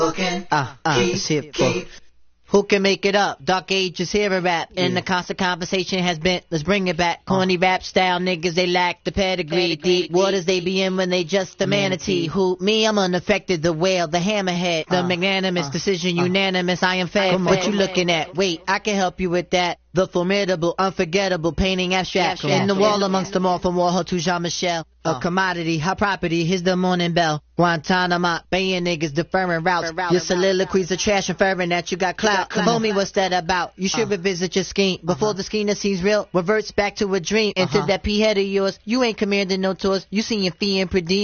Shit, fuck. Who can make it up? Dark ages hear a rap, and the constant conversation has been, let's bring it back. Corny rap style niggas, they lack the pedigree. Deep waters they be in when they just a manatee. Who, me, I'm unaffected, the whale, the hammerhead. The magnanimous decision, unanimous, I am fed. What you looking at? Wait, I can help you with that. The formidable, unforgettable, painting abstract. In the wall amongst them all, from Warhol to Jean-Michel. A commodity, high property, here's the morning bell. Guantanamo, baying niggas, deferring routes. Your soliloquies are trash, inferring that you got clout. Tell me what's that about? You should revisit your scheme. Before the scheme that seems real reverts back to a dream. Into that P-head of yours, you ain't commanding no tours. You seen your fee and per diem.